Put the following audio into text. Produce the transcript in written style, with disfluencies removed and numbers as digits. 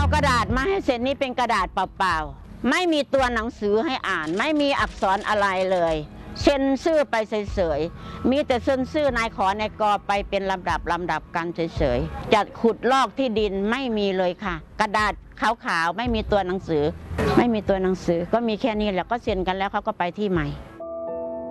กระดาษมาให้เซ็นนี่เป็นกระดาษเปล่าๆไม่มีตัวหนังสือให้อ่านไม่มีอักษรอะไรเลยเซ็นชื่อไปเฉยๆมีแต่เซ็นชื่อนายขอนายกไปเป็นลำดับกันเฉยๆจะขุดลอกที่ดินไม่มีเลยค่ะกระดาษขาวๆไม่มีตัวหนังสือก็มีแค่นี้แหละก็เซ็นกันแล้วเขาก็ไปที่ใหม่